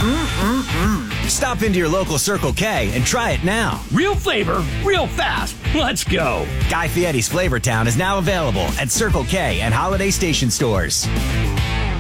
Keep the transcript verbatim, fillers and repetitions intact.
Mm-mm-mm. Stop into your local Circle K and try it now. Real flavor, real fast. Let's go. Guy Fieri's Flavor Town is now available at Circle K and Holiday Station stores.